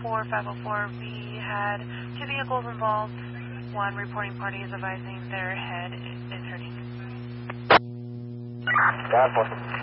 504. We had two vehicles involved. One reporting party is advising their head is hurting. Got it.